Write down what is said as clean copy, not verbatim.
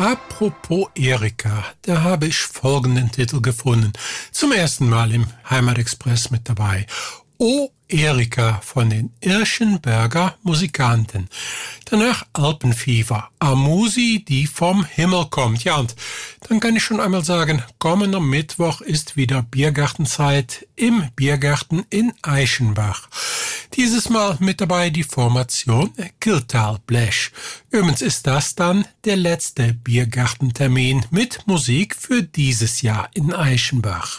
Apropos Erika, da habe ich folgenden Titel gefunden. Zum ersten Mal im Heimatexpress mit dabei. O Erika von den Irschenberger Musikanten. Danach Alpenfieber, Amusi, die vom Himmel kommt. Ja, und dann kann ich schon einmal sagen, kommender Mittwoch ist wieder Biergartenzeit im Biergarten in Eichenbach. Dieses Mal mit dabei die Formation Kiltal Blech. Übrigens ist das dann der letzte Biergartentermin mit Musik für dieses Jahr in Eichenbach.